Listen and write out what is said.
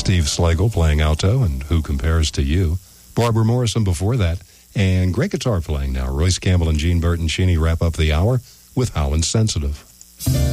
Steve Slagle playing alto and Who Compares to You. Barbara Morrison before that. And great guitar playing now. Royce Campbell and Gene Bertoncini wrap up the hour with How Insensitive.